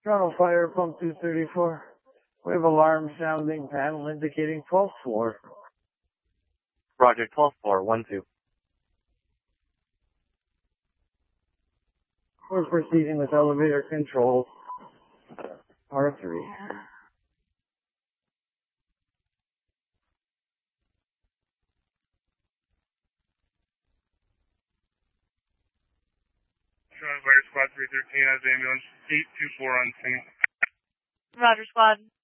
Toronto Fire, pump 234. We have alarm sounding, panel indicating 12-4. Roger, 12-4, 1-2. We're proceeding with elevator control, R3. Fire Squad 313 has ambulance 824 on scene. Roger, squad.